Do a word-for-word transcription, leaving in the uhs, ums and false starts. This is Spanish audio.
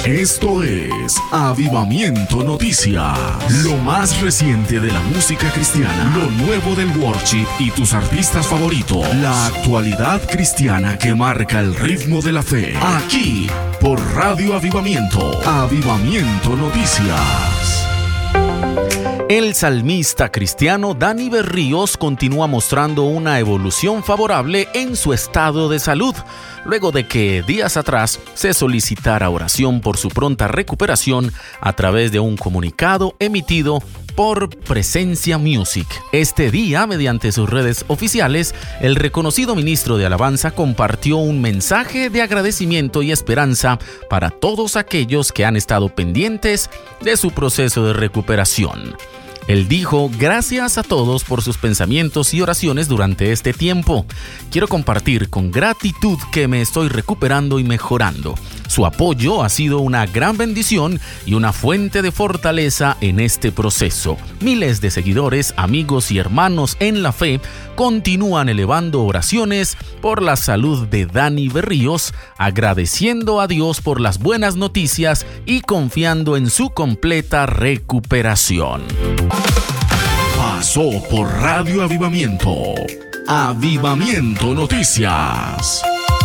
Esto es Avivamiento Noticias, lo más reciente de la música cristiana, lo nuevo del worship y tus artistas favoritos, la actualidad cristiana que marca el ritmo de la fe, aquí por Radio Avivamiento, Avivamiento Noticias. El salmista cristiano Dani Berríos continúa mostrando una evolución favorable en su estado de salud, luego de que días atrás se solicitara oración por su pronta recuperación a través de un comunicado emitido por Presencia Music. Este día, mediante sus redes oficiales, el reconocido ministro de Alabanza compartió un mensaje de agradecimiento y esperanza para todos aquellos que han estado pendientes de su proceso de recuperación. Él dijo: gracias a todos por sus pensamientos y oraciones durante este tiempo. Quiero compartir con gratitud que me estoy recuperando y mejorando. Su apoyo ha sido una gran bendición y una fuente de fortaleza en este proceso. Miles de seguidores, amigos y hermanos en la fe continúan elevando oraciones por la salud de Dani Berríos, agradeciendo a Dios por las buenas noticias y confiando en su completa recuperación. Pasó por Radio Avivamiento, Avivamiento Noticias.